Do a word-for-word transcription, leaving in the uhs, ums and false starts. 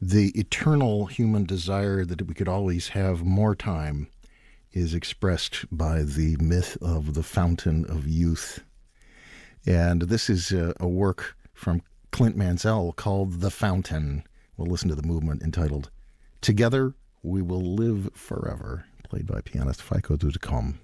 The eternal human desire that we could always have more time is expressed by the myth of the fountain of youth. And this is a, a work from Clint Mansell called The Fountain. We'll listen to the movement entitled Together We Will Live Forever, played by pianist Feiko Dudecom.